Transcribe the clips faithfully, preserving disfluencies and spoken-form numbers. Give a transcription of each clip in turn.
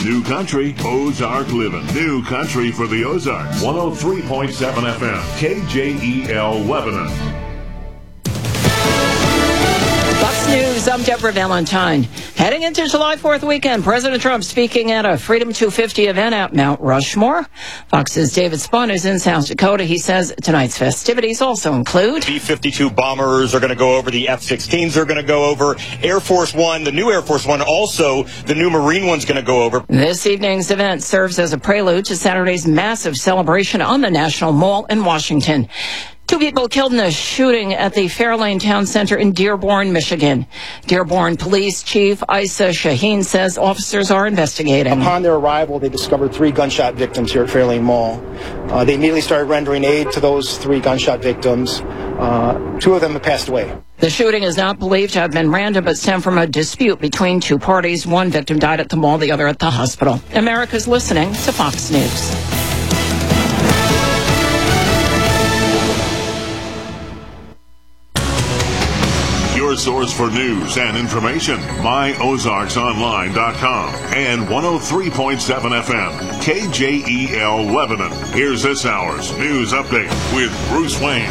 New Country, Ozark Living. New Country for the Ozarks. one oh three point seven F M, K J E L Lebanon. Fox News, I'm Deborah Valentine. Heading into July fourth weekend, President Trump speaking at a Freedom two fifty event at Mount Rushmore. Fox's David Spun is in South Dakota. He says tonight's festivities also include B fifty-two bombers are going to go over, the F sixteens are going to go over, Air Force One, the new Air Force One, also the new Marine One's going to go over. This evening's event serves as a prelude to Saturday's massive celebration on the National Mall in Washington. Two people killed in a shooting at the Fairlane Town Center in Dearborn, Michigan. Dearborn Police Chief Isa Shaheen says officers are investigating. Upon their arrival, they discovered three gunshot victims here at Fairlane Mall. Uh, they immediately started rendering aid to those three gunshot victims. Uh, two of them have passed away. The shooting is not believed to have been random, but stemmed from a dispute between two parties. One victim died at the mall, the other at the hospital. America's listening to Fox News. Your source for news and information, my ozarks online dot com and one oh three point seven F M, K J E L Lebanon. Here's this hour's news update with Bruce Wayne.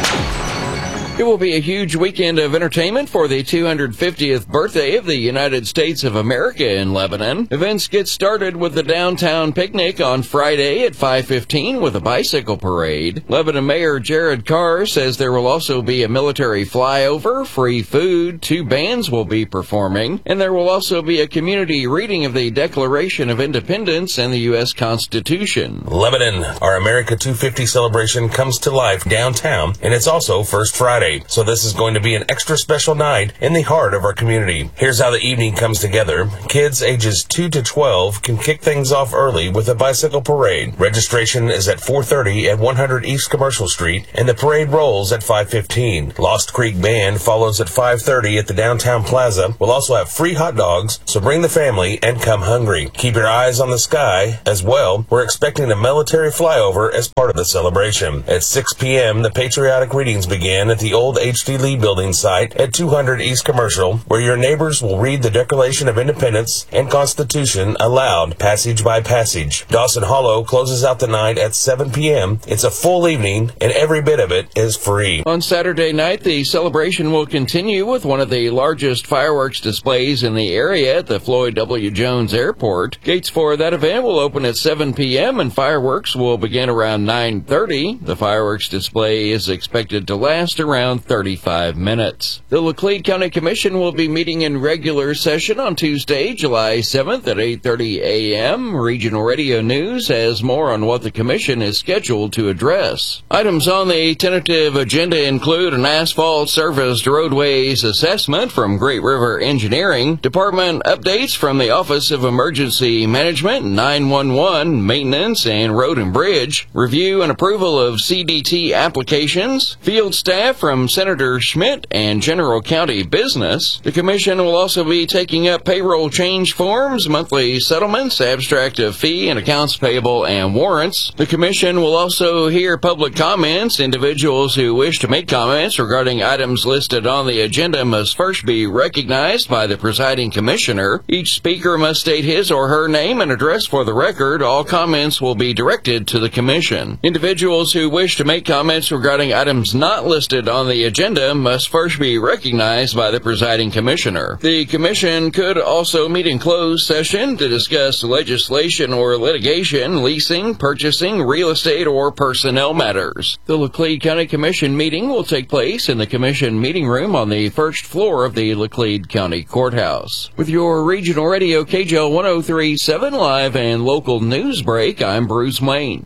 It will be a huge weekend of entertainment for the two hundred fiftieth birthday of the United States of America in Lebanon. Events get started with the downtown picnic on Friday at five fifteen with a bicycle parade. Lebanon Mayor Jared Carr says there will also be a military flyover, free food, two bands will be performing, and there will also be a community reading of the Declaration of Independence and the U S Constitution. Lebanon, our America two fifty celebration comes to life downtown, and it's also First Friday. So this is going to be an extra special night in the heart of our community. Here's how the evening comes together. Kids ages two to twelve can kick things off early with a bicycle parade. Registration is at four thirty at one hundred East Commercial Street, and the parade rolls at five fifteen. Lost Creek Band follows at five thirty at the downtown plaza. We'll also have free hot dogs, so bring the family and come hungry. Keep your eyes on the sky as well. We're expecting a military flyover as part of the celebration. At six p.m., the patriotic readings begin at the old H D Lee building site at two hundred East Commercial, where your neighbors will read the Declaration of Independence and Constitution aloud, passage by passage. Dawson Hollow closes out the night at seven p.m. It's a full evening, and every bit of it is free. On Saturday night, the celebration will continue with one of the largest fireworks displays in the area at the Floyd W. Jones Airport. Gates for that event will open at seven p.m. and fireworks will begin around nine thirty. The fireworks display is expected to last around thirty-five minutes. The Laclede County Commission will be meeting in regular session on Tuesday, July seventh at eight thirty a.m. Regional Radio News has more on what the Commission is scheduled to address. Items on the tentative agenda include an asphalt serviced roadways assessment from Great River Engineering, department updates from the Office of Emergency Management, nine one one, Maintenance and Road and Bridge, review and approval of C D T applications, field staff from Senator Schmidt and General County Business. The Commission will also be taking up payroll change forms, monthly settlements, abstract of fee and accounts payable, and warrants. The Commission will also hear public comments. Individuals who wish to make comments regarding items listed on the agenda must first be recognized by the presiding commissioner. Each speaker must state his or her name and address for the record. All comments will be directed to the Commission. Individuals who wish to make comments regarding items not listed on the agenda must first be recognized by the presiding commissioner. The commission could also meet in closed session to discuss legislation or litigation, leasing, purchasing, real estate, or personnel matters. The Laclede County Commission meeting will take place in the commission meeting room on the first floor of the Laclede County Courthouse. With your regional radio K J L one oh three point seven live and local news break, I'm Bruce Wayne.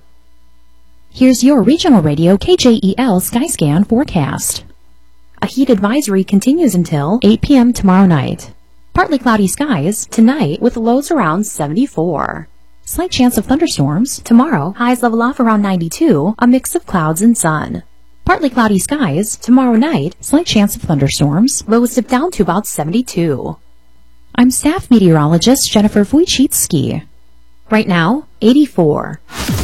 Here's your regional radio K J E L Skyscan forecast. A heat advisory continues until eight p.m. tomorrow night. Partly cloudy skies tonight with lows around seventy-four. Slight chance of thunderstorms tomorrow, highs level off around ninety-two, a mix of clouds and sun. Partly cloudy skies tomorrow night, slight chance of thunderstorms, lows dip down to about seventy-two. I'm staff meteorologist Jennifer Wojcicki. Right now, eighty-four.